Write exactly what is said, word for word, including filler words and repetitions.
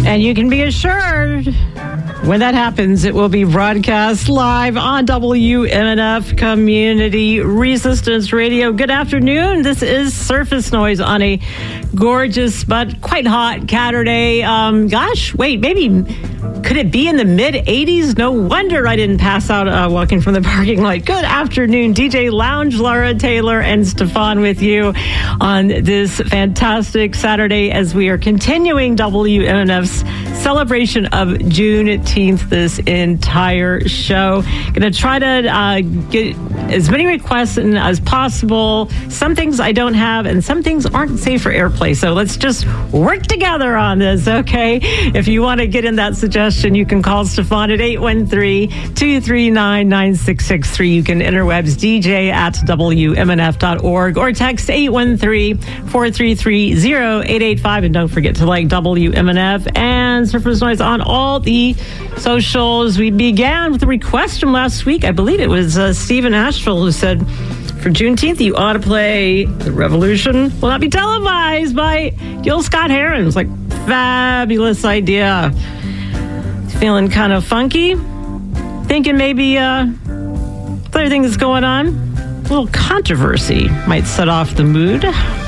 And you can be assured when that happens, it will be broadcast live on W M N F Community Resistance Radio. Good afternoon. This is Surface Noise on a gorgeous but quite hot Saturday. Um, gosh, wait, maybe could it be in the mid eighties? No wonder I didn't pass out uh, walking from the parking lot. Good afternoon, D J Lounge, Laura Taylor, and Stefan with you on this fantastic Saturday as we are continuing W M N F's celebration of Juneteenth this entire show. Going to try to uh, get as many requests in as possible. Some things I don't have, and some things aren't safe for airplay. So let's just work together on this, okay? If you want to get in that suggestion, you can call Stefan at eight one three, two three nine, nine six six three. You can interwebs D J at W M N F dot org or text eight one three, four three three, zero eight eight five. And don't forget to like W M N F and Surface Noise on all the socials. We began with a request from last week. I believe it was uh, Stephen Asheville who said, for Juneteenth, you ought to play The Revolution Will Not Be Televised by Gil Scott-Heron. It's like, fabulous idea. Feeling kind of funky. Thinking maybe uh, other things going on. A little controversy might set off the mood.